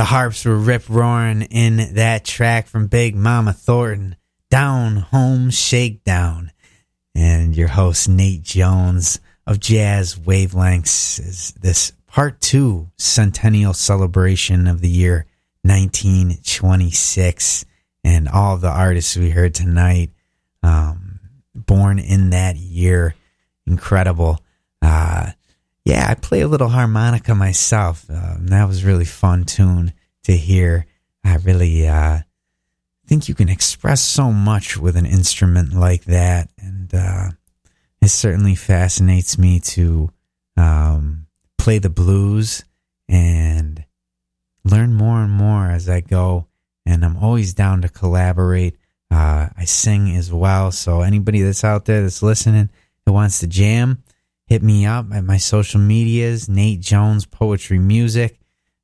harps were rip-roaring in that track from Big Mama Thornton, Down Home Shakedown. And your host, Nate Jones of Jazz Wavelengths, is this part 2 centennial celebration of the year 1926. And all the artists we heard tonight, born in that year. Incredible. Yeah, I play a little harmonica myself. That was a really fun tune to hear. I really think you can express so much with an instrument like that. And it certainly fascinates me to play the blues and learn more and more as I go. And I'm always down to collaborate. I sing as well. So anybody that's out there that's listening that wants to jam, hit me up at my social medias, Nate Jones Poetry Music.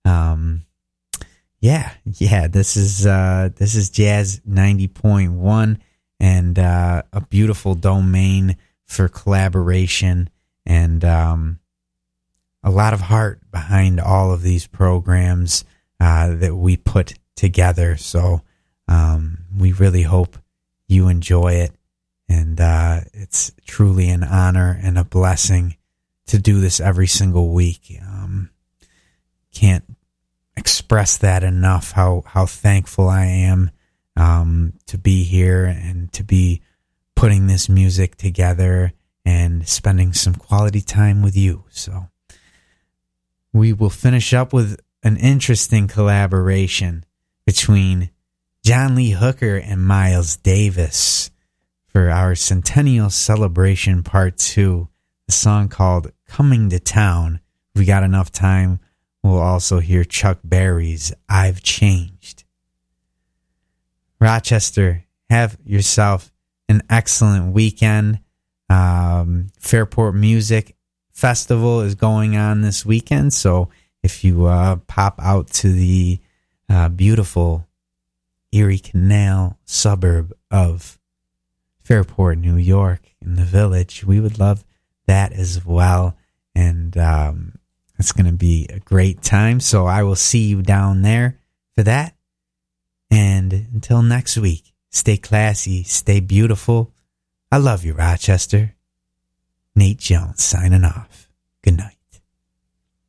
Yeah. This is Jazz 90.1 and a beautiful domain for collaboration and a lot of heart behind all of these programs that we put together. So we really hope you enjoy it. And it's truly an honor and a blessing to do this every single week. Can't express that enough, how thankful I am to be here and to be putting this music together and spending some quality time with you. So we will finish up with an interesting collaboration between John Lee Hooker and Miles Davis for our Centennial Celebration Part 2, a song called Coming to Town. If we got enough time, we'll also hear Chuck Berry's I've Changed. Rochester, have yourself an excellent weekend. Fairport Music Festival is going on this weekend, so if you pop out to the beautiful Erie Canal suburb of Fairport, New York, in the Village, we would love that as well. And it's going to be a great time. So I will see you down there for that. And until next week, stay classy, stay beautiful. I love you, Rochester. Nate Jones signing off. Good night.